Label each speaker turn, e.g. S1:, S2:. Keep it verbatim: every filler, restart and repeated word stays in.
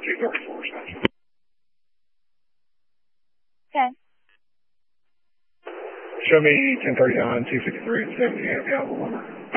S1: two thirty-four.
S2: Okay.
S1: Show me ten thirty-nine, two fifty-three, and seventy-eight.